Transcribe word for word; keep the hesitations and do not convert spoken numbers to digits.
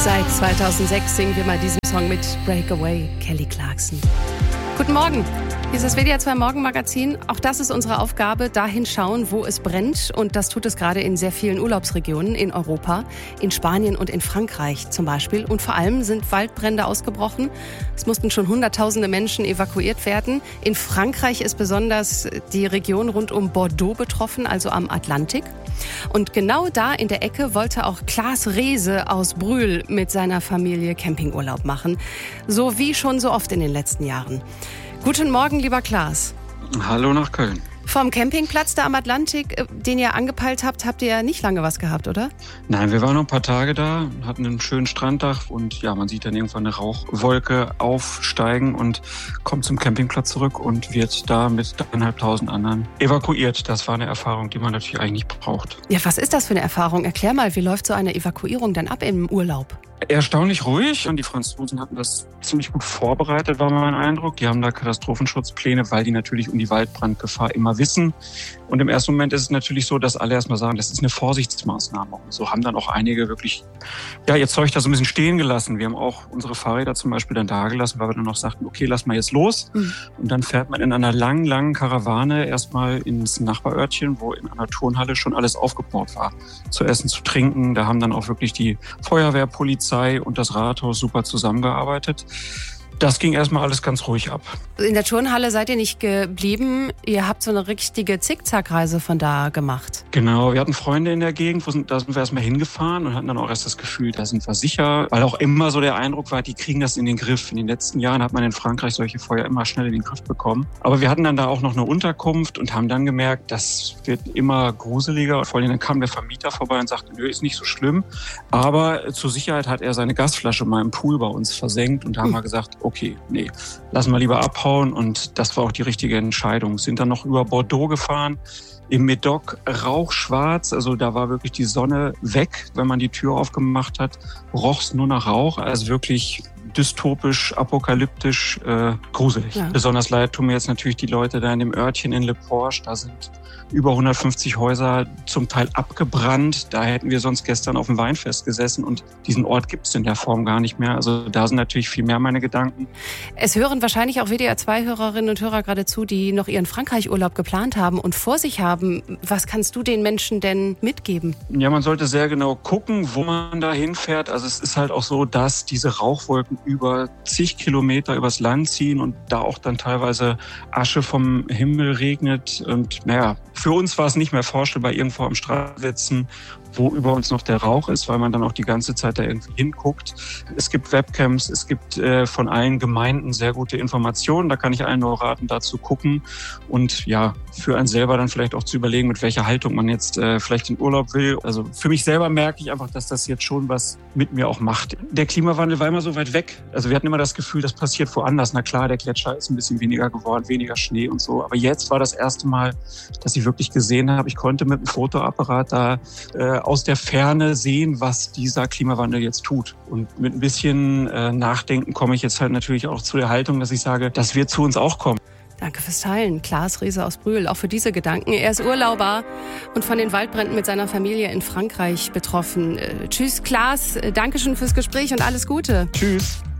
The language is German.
Seit zweitausendsechs singen wir mal diesen Song mit Breakaway, Kelly Clarkson. Guten Morgen, hier ist das W D R zwei Morgenmagazin. Auch das ist unsere Aufgabe, dahin schauen, wo es brennt. Und das tut es gerade in sehr vielen Urlaubsregionen in Europa, in Spanien und in Frankreich zum Beispiel. Und vor allem sind Waldbrände ausgebrochen. Es mussten schon hunderttausende Menschen evakuiert werden. In Frankreich ist besonders die Region rund um Bordeaux betroffen, also am Atlantik. Und genau da in der Ecke wollte auch Klaas Reese aus Brühl mit seiner Familie Campingurlaub machen. So wie schon so oft in den letzten Jahren. Guten Morgen, lieber Klaas. Hallo nach Köln. Vom Campingplatz da am Atlantik, den ihr angepeilt habt, habt ihr ja nicht lange was gehabt, oder? Nein, wir waren noch ein paar Tage da, hatten einen schönen Stranddach und ja, man sieht dann irgendwann eine Rauchwolke aufsteigen und kommt zum Campingplatz zurück und wird da mit dreieinhalbtausend anderen evakuiert. Das war eine Erfahrung, die man natürlich eigentlich nicht braucht. Ja, was ist das für eine Erfahrung? Erklär mal, wie läuft so eine Evakuierung dann ab im Urlaub? Erstaunlich ruhig und die Franzosen hatten das ziemlich gut vorbereitet, war mein Eindruck. Die haben da Katastrophenschutzpläne, weil die natürlich um die Waldbrandgefahr immer wissen. Und im ersten Moment ist es natürlich so, dass alle erstmal sagen, das ist eine Vorsichtsmaßnahme. Und so haben dann auch einige wirklich ja, ihr Zeug da so ein bisschen stehen gelassen. Wir haben auch unsere Fahrräder zum Beispiel dann da gelassen, weil wir dann noch sagten, okay, lass mal jetzt los. Mhm. Und dann fährt man in einer langen, langen Karawane erstmal ins Nachbarörtchen, wo in einer Turnhalle schon alles aufgebaut war. Zu essen, zu trinken. Da haben dann auch wirklich die Feuerwehr, Polizei und das Rathaus super zusammengearbeitet. Das ging erstmal alles ganz ruhig ab. In der Turnhalle seid ihr nicht geblieben. Ihr habt so eine richtige Zickzackreise von da gemacht. Genau, wir hatten Freunde in der Gegend, wo sind, da sind wir erstmal hingefahren und hatten dann auch erst das Gefühl, da sind wir sicher. Weil auch immer so der Eindruck war, die kriegen das in den Griff. In den letzten Jahren hat man in Frankreich solche Feuer immer schnell in den Griff bekommen. Aber wir hatten dann da auch noch eine Unterkunft und haben dann gemerkt, das wird immer gruseliger. Vor allem dann kam der Vermieter vorbei und sagte, nö, ist nicht so schlimm. Aber zur Sicherheit hat er seine Gasflasche mal im Pool bei uns versenkt und da haben wir gesagt, okay, nee, lassen wir lieber abhauen. Und das war auch die richtige Entscheidung. Sind dann noch über Bordeaux gefahren, im Médoc rauchschwarz. Also da war wirklich die Sonne weg. Wenn man die Tür aufgemacht hat, roch es nur nach Rauch. Also wirklich dystopisch, apokalyptisch, äh, gruselig. Ja. Besonders leid tun mir jetzt natürlich die Leute da in dem Örtchen in Le Porche. Da sind über hundertfünfzig Häuser zum Teil abgebrannt. Da hätten wir sonst gestern auf dem Weinfest gesessen und diesen Ort gibt es in der Form gar nicht mehr. Also da sind natürlich viel mehr meine Gedanken. Es hören wahrscheinlich auch W D R zwei Hörerinnen und Hörer gerade zu, die noch ihren Frankreich-Urlaub geplant haben und vor sich haben. Was kannst du den Menschen denn mitgeben? Ja, man sollte sehr genau gucken, wo man da hinfährt. Also es ist halt auch so, dass diese Rauchwolken über zig Kilometer übers Land ziehen und da auch dann teilweise Asche vom Himmel regnet. Und naja, für uns war es nicht mehr vorstellbar, irgendwo am Strand sitzen, wo über uns noch der Rauch ist, weil man dann auch die ganze Zeit da irgendwie hinguckt. Es gibt Webcams, es gibt äh, von allen Gemeinden sehr gute Informationen. Da kann ich allen nur raten, da zu gucken und ja, für einen selber dann vielleicht auch zu überlegen, mit welcher Haltung man jetzt äh, vielleicht in Urlaub will. Also für mich selber merke ich einfach, dass das jetzt schon was mit mir auch macht. Der Klimawandel war immer so weit weg. Also wir hatten immer das Gefühl, das passiert woanders. Na klar, der Gletscher ist ein bisschen weniger geworden, weniger Schnee und so. Aber jetzt war das erste Mal, dass ich wirklich gesehen habe, ich konnte mit dem Fotoapparat da äh, aus der Ferne sehen, was dieser Klimawandel jetzt tut. Und mit ein bisschen äh, Nachdenken komme ich jetzt halt natürlich auch zu der Haltung, dass ich sage, das wird zu uns auch kommen. Danke fürs Teilen, Klaas Reese aus Brühl, auch für diese Gedanken. Er ist Urlauber und von den Waldbränden mit seiner Familie in Frankreich betroffen. Äh, tschüss, Klaas, Dankeschön fürs Gespräch und alles Gute. Tschüss.